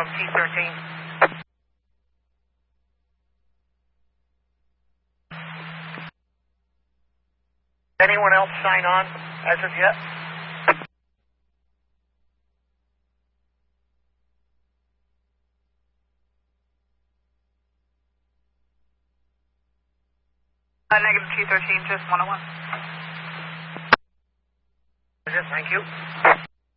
T13. Anyone else sign on as of yet? Negative T13, just 101. Thank you.